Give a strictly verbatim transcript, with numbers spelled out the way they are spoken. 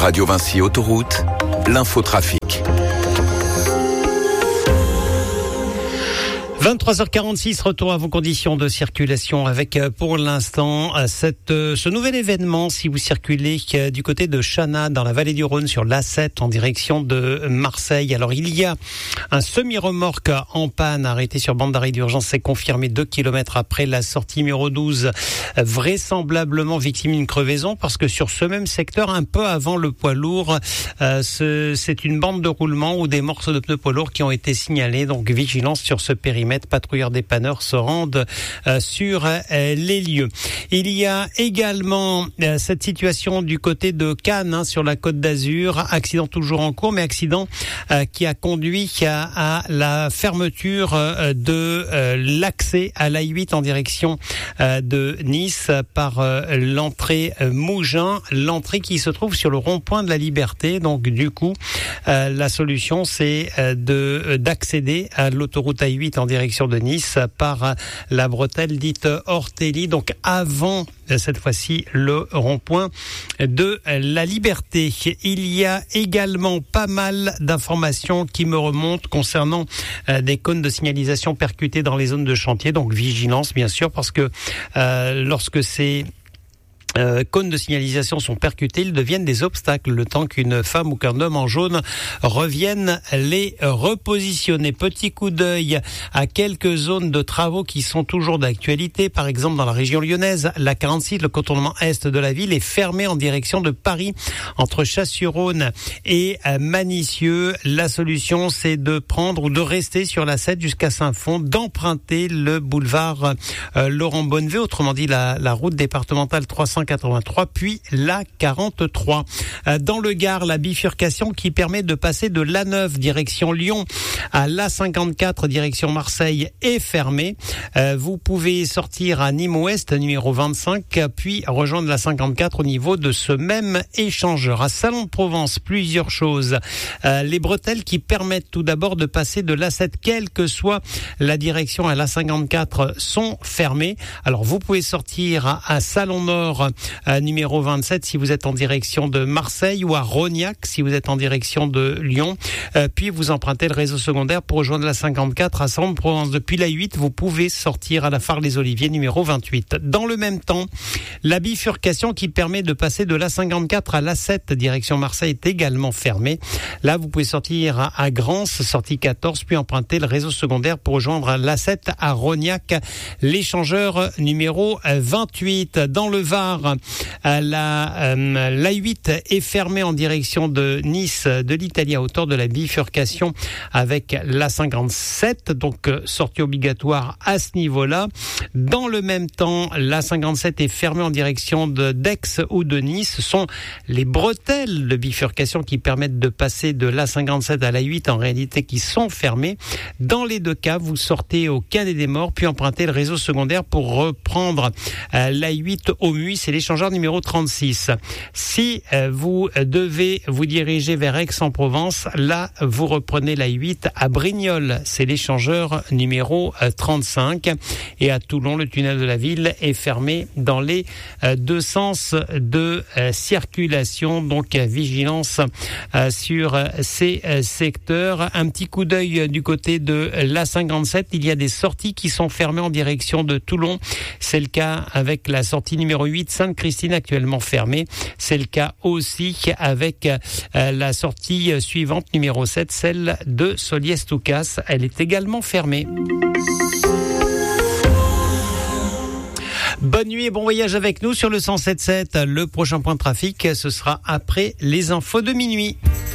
Radio Vinci Autoroute, l'infotrafic. vingt-trois heures quarante-six, retour à vos conditions de circulation avec pour l'instant cette, ce nouvel événement si vous circulez du côté de Chana dans la vallée du Rhône sur l'A sept en direction de Marseille. Alors il y a un semi-remorque en panne arrêté sur bande d'arrêt d'urgence, c'est confirmé deux kilomètres après la sortie numéro douze, vraisemblablement victime d'une crevaison parce que sur ce même secteur, un peu avant le poids lourd, euh, ce, c'est une bande de roulement ou des morceaux de pneus poids lourds qui ont été signalés, donc vigilance sur ce périmètre. Patrouilleurs dépanneurs se rendent euh, sur euh, les lieux. Il y a également euh, cette situation du côté de Cannes, hein, sur la Côte d'Azur. Accident toujours en cours, mais accident euh, qui a conduit à, à la fermeture euh, de euh, l'accès à l'A huit en direction euh, de Nice par euh, l'entrée euh, Mougins, l'entrée qui se trouve sur le rond-point de la Liberté. Donc du coup, euh, la solution c'est euh, de d'accéder à l'autoroute A huit en direction de Nice par la bretelle dite Ortelli, donc avant cette fois-ci le rond-point de la Liberté. Il y a également pas mal d'informations qui me remontent concernant des cônes de signalisation percutés dans les zones de chantier, donc vigilance bien sûr, parce que euh, lorsque c'est Euh, cônes de signalisation sont percutés, ils deviennent des obstacles le temps qu'une femme ou qu'un homme en jaune revienne les repositionner. Petit coup d'œil à quelques zones de travaux qui sont toujours d'actualité. Par exemple, dans la région lyonnaise, la quarante-six, le contournement est de la ville est fermé en direction de Paris entre Chasse-sur-Rhône et Manicieux. La solution, c'est de prendre ou de rester sur la sept jusqu'à Saint-Fond, d'emprunter le boulevard euh, Laurent Bonnevay, autrement dit la, la route départementale trois cent quatre-vingt-trois, puis la quarante-trois. Dans le Gard, la bifurcation qui permet de passer de l'A neuf direction Lyon à l'A cinquante-quatre direction Marseille est fermée. Vous pouvez sortir à Nîmes Ouest, numéro vingt-cinq, puis rejoindre la cinquante-quatre au niveau de ce même échangeur. À Salon de Provence, plusieurs choses. Les bretelles qui permettent tout d'abord de passer de l'A sept, quelle que soit la direction à l'A cinquante-quatre, sont fermées. Alors vous pouvez sortir à, à Salon Nord, Euh, numéro vingt-sept si vous êtes en direction de Marseille, ou à Rognac si vous êtes en direction de Lyon, euh, puis vous empruntez le réseau secondaire pour rejoindre la cinquante-quatre à Salon de Provence. Depuis la huit, vous pouvez sortir à la Phare les Oliviers numéro vingt-huit. Dans le même temps, la bifurcation qui permet de passer de l'A cinquante-quatre à l'A sept direction Marseille est également fermée. Là, vous pouvez sortir à, à Grance, sortie quatorze, puis emprunter le réseau secondaire pour rejoindre l'A sept à Rognac, l'échangeur numéro vingt-huit. Dans le Var, La, euh, l'A huit est fermée en direction de Nice, de l'Italie à hauteur de la bifurcation avec l'A cinquante-sept, donc euh, sortie obligatoire à ce niveau-là. Dans le même temps, l'A cinquante-sept est fermée en direction de d'Aix ou de Nice. Ce sont les bretelles de bifurcation qui permettent de passer de l'A cinquante-sept à l'A huit en réalité qui sont fermées. Dans les deux cas, vous sortez au Canet des Morts, puis empruntez le réseau secondaire pour reprendre euh, l'A huit au Muy, c'est l'échangeur numéro trente-six. Si euh, vous devez vous diriger vers Aix-en-Provence, là, vous reprenez l'A huit à Brignoles, c'est l'échangeur numéro euh, trente-cinq. Et à Toulon, le tunnel de la ville est fermé dans les euh, deux sens de euh, circulation. Donc, euh, vigilance euh, sur euh, ces euh, secteurs. Un petit coup d'œil du côté de l'A cinquante-sept. Il y a des sorties qui sont fermées en direction de Toulon. C'est le cas avec la sortie numéro huit, Sainte-Christine, actuellement fermée. C'est le cas aussi avec euh, la sortie suivante, numéro sept, celle de Soliès-Toucas. Elle est également fermée. Bonne nuit et bon voyage avec nous sur le cent sept virgule sept. Le prochain point de trafic, ce sera après les infos de minuit.